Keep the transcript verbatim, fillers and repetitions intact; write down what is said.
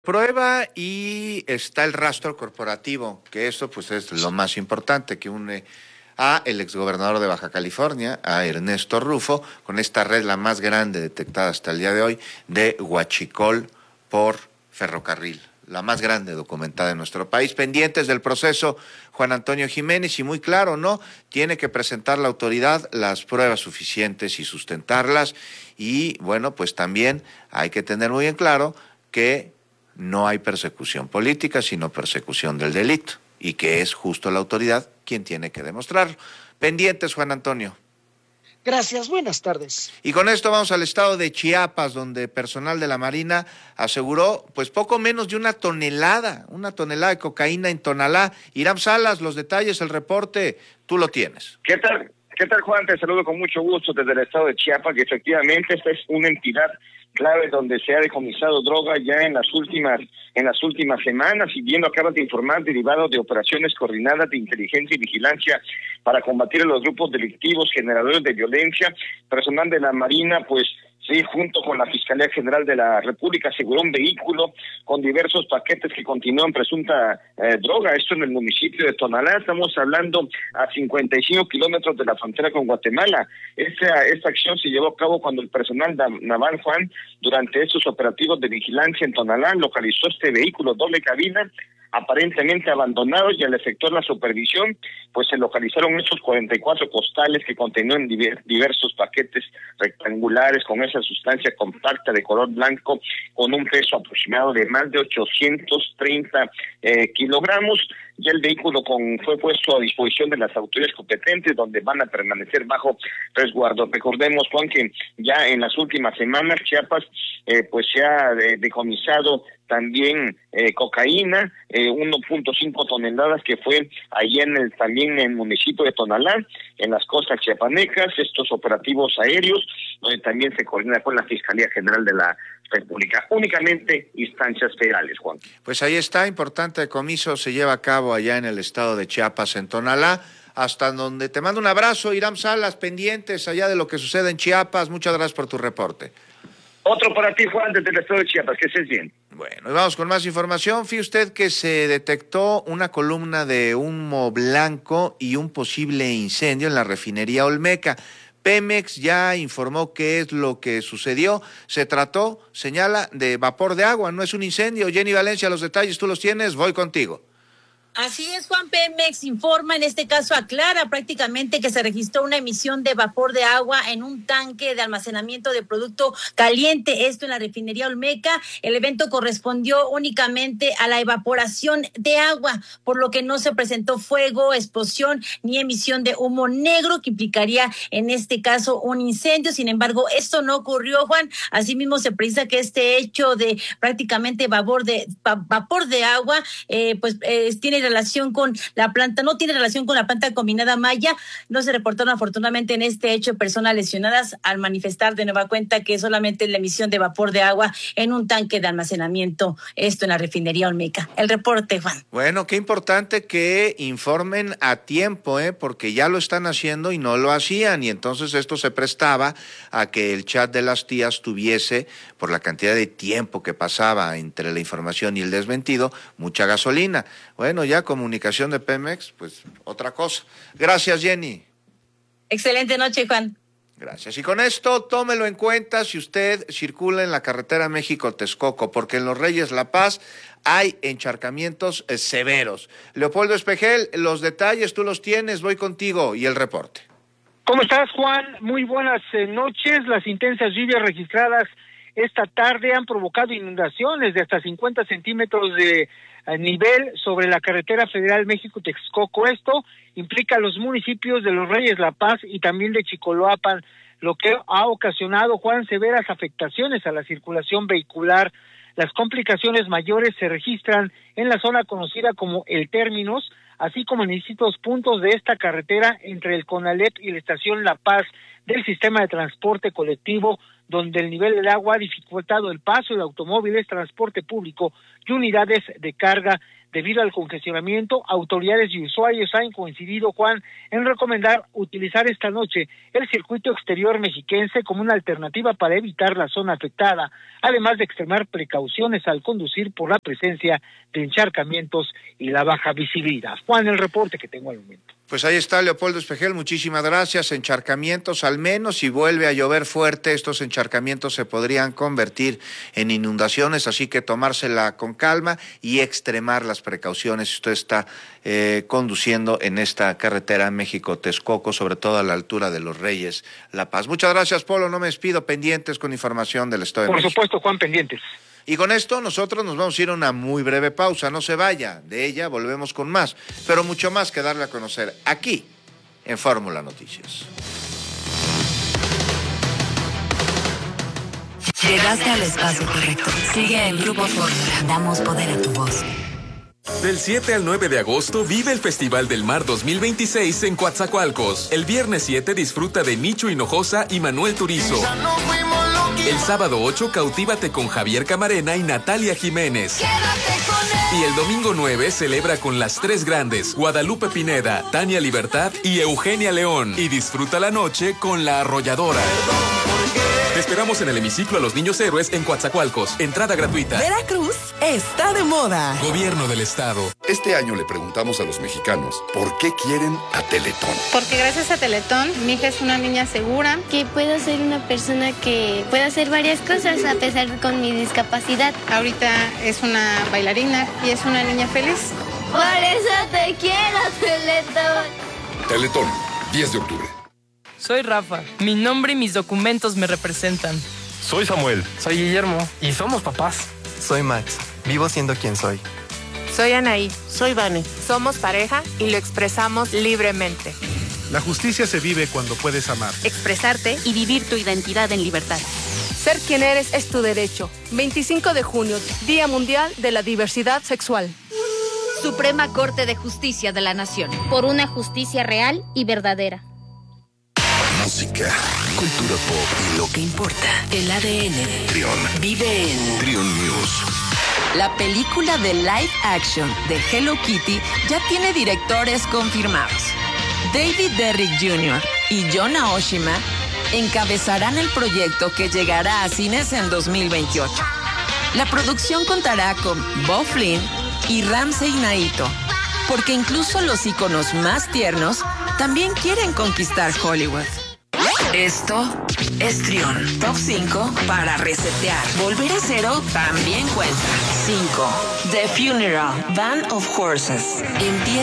Prueba y está el rastro corporativo, que eso pues es lo más importante, que une a el exgobernador de Baja California, a Ernesto Rufo, con esta red la más grande detectada hasta el día de hoy de huachicol por ferrocarril, la más grande documentada en nuestro país. Pendientes del proceso, Juan Antonio Jiménez, y muy claro, ¿no? Tiene que presentar la autoridad las pruebas suficientes y sustentarlas, y bueno, pues también hay que tener muy en claro que no hay persecución política, sino persecución del delito, y que es justo la autoridad quien tiene que demostrarlo. Pendientes, Juan Antonio. Gracias, buenas tardes. Y con esto vamos al estado de Chiapas, donde personal de la Marina aseguró pues poco menos de una tonelada, una tonelada de cocaína en Tonalá. Iram Salas, los detalles, el reporte, tú lo tienes. ¿Qué tal? ¿Qué tal, Juan? Te saludo con mucho gusto desde el estado de Chiapas, que efectivamente esta es una entidad clave donde se ha decomisado droga ya en las últimas en las últimas semanas, y bien lo acabas de informar, derivado de operaciones coordinadas de inteligencia y vigilancia para combatir a los grupos delictivos generadores de violencia. Personal de la Marina, pues sí, junto con la Fiscalía General de la República, aseguró un vehículo con diversos paquetes que continúan presunta eh, droga. Esto en el municipio de Tonalá. Estamos hablando a cincuenta y cinco kilómetros de la frontera con Guatemala. Esta, esta acción se llevó a cabo cuando el personal naval, Juan, durante estos operativos de vigilancia en Tonalá, localizó este vehículo doble cabina, aparentemente abandonados, y al efectuar la supervisión, pues se localizaron esos cuarenta y cuatro costales que contenían diversos paquetes rectangulares con esa sustancia compacta de color blanco, con un peso aproximado de más de ochocientos treinta eh, kilogramos. Ya el vehículo con, fue puesto a disposición de las autoridades competentes, donde van a permanecer bajo resguardo. Recordemos, Juan, que ya en las últimas semanas Chiapas eh, pues se ha eh, decomisado también eh, cocaína, eh, uno punto cinco toneladas, que fue ahí en el también en el municipio de Tonalá, en las costas chiapanecas, estos operativos aéreos, donde también se coordina con la Fiscalía General de la República, únicamente instancias federales, Juan. Pues ahí está, importante decomiso se lleva a cabo allá en el estado de Chiapas, en Tonalá, hasta donde te mando un abrazo, Iram Salas, pendientes allá de lo que sucede en Chiapas. Muchas gracias por tu reporte. Otro para ti, Juan, desde el estado de Chiapas, que estés bien. Bueno, y vamos con más información. Fíjese usted que se detectó una columna de humo blanco y un posible incendio en la refinería Olmeca. Pemex ya informó qué es lo que sucedió. Se trató, señala, de vapor de agua, no es un incendio. Jenny Valencia, los detalles tú los tienes, voy contigo. Así es, Juan. Pemex informa, en este caso aclara prácticamente que se registró una emisión de vapor de agua en un tanque de almacenamiento de producto caliente, esto en la refinería Olmeca. El evento correspondió únicamente a la evaporación de agua, por lo que no se presentó fuego, explosión ni emisión de humo negro que implicaría en este caso un incendio. Sin embargo, esto no ocurrió, Juan. Asimismo, se precisa que este hecho de prácticamente vapor de vapor de agua, eh, pues eh, tiene relación con la planta, no tiene relación con la planta combinada Maya. No se reportaron afortunadamente en este hecho personas lesionadas, al manifestar de nueva cuenta que solamente la emisión de vapor de agua en un tanque de almacenamiento, esto en la refinería Olmeca. El reporte, Juan. Bueno, qué importante que informen a tiempo, ¿eh? Porque ya lo están haciendo y no lo hacían, y entonces esto se prestaba a que el chat de las tías tuviese, por la cantidad de tiempo que pasaba entre la información y el desmentido, mucha gasolina. Bueno, ya comunicación de Pemex, pues otra cosa. Gracias, Jenny. Excelente noche, Juan. Gracias. Y con esto, tómelo en cuenta si usted circula en la carretera México-Texcoco, porque en Los Reyes La Paz hay encharcamientos eh, severos. Leopoldo Espejel, los detalles tú los tienes, voy contigo y el reporte. ¿Cómo estás, Juan? Muy buenas eh, noches. Las intensas lluvias registradas esta tarde han provocado inundaciones de hasta cincuenta centímetros de eh, nivel sobre la carretera federal México-Texcoco. Esto implica a los municipios de Los Reyes La Paz y también de Chicoloapan, lo que ha ocasionado, Juan, severas afectaciones a la circulación vehicular. Las complicaciones mayores se registran en la zona conocida como El Términos, así como en distintos puntos de esta carretera entre el CONALEP y la estación La Paz del sistema de transporte colectivo, donde el nivel del agua ha dificultado el paso de automóviles, transporte público y unidades de carga. Debido al congestionamiento, autoridades y usuarios han coincidido, Juan, en recomendar utilizar esta noche el circuito exterior mexiquense como una alternativa para evitar la zona afectada, además de extremar precauciones al conducir por la presencia de encharcamientos y la baja visibilidad. Juan, el reporte que tengo al momento. Pues ahí está Leopoldo Espejel, muchísimas gracias. Encharcamientos, al menos si vuelve a llover fuerte, estos encharcamientos se podrían convertir en inundaciones, así que tomársela con calma y extremar las precauciones si usted está eh, conduciendo en esta carretera México-Texcoco, sobre todo a la altura de Los Reyes, La Paz. Muchas gracias, Polo, no me despido, pendientes con información del Estado de Por México. Por supuesto, Juan, pendientes. Y con esto nosotros nos vamos a ir a una muy breve pausa, no se vaya, de ella volvemos con más, pero mucho más que darle a conocer aquí en Fórmula Noticias. Llegaste al espacio correcto. Sigue en Grupo Fórmula. Damos poder a tu voz. Del siete al nueve de agosto vive el Festival del Mar dos mil veintiséis en Coatzacoalcos. El viernes siete disfruta de Micho Hinojosa y Manuel Turizo. El sábado ocho cautívate con Javier Camarena y Natalia Jiménez. Y el domingo nueve celebra con las tres grandes, Guadalupe Pineda, Tania Libertad y Eugenia León. Y disfruta la noche con La Arrolladora. Te esperamos en el hemiciclo a los Niños Héroes en Coatzacoalcos. Entrada gratuita. Veracruz está de moda. Gobierno del Estado. Este año le preguntamos a los mexicanos por qué quieren a Teletón. Porque gracias a Teletón, mi hija es una niña segura. Que puedo ser una persona que pueda hacer varias cosas a pesar de con mi discapacidad. Ahorita es una bailarina y es una niña feliz. Por eso te quiero, Teletón. Teletón, diez de octubre. Soy Rafa. Mi nombre y mis documentos me representan. Soy Samuel. Soy Guillermo. Y somos papás. Soy Max. Vivo siendo quien soy. Soy Anaí. Soy Vane. Somos pareja y lo expresamos libremente. La justicia se vive cuando puedes amar. Expresarte y vivir tu identidad en libertad. Ser quien eres es tu derecho. veinticinco de junio, Día Mundial de la Diversidad Sexual. Suprema Corte de Justicia de la Nación. Por una justicia real y verdadera. Música, cultura pop y lo que importa, el A D N. Trión. Vive en Trión News. La película de live action de Hello Kitty ya tiene directores confirmados. David Derrick junior y John Aoshima encabezarán el proyecto que llegará a cines en dos mil veintiocho. La producción contará con Bob Flynn y Ramsey Naito, porque incluso los íconos más tiernos también quieren conquistar Hollywood. Esto es Trión. Top cinco para resetear. Volver a cero también cuenta. cinco. The Funeral, Band of Horses. Empieza